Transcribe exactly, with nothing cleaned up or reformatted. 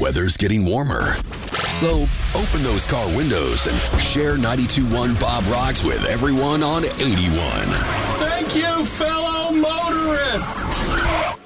weather's getting warmer. So open those car windows and share ninety-two point one Bob Rocks with everyone on eighty-one. Thank you, fellow motorists.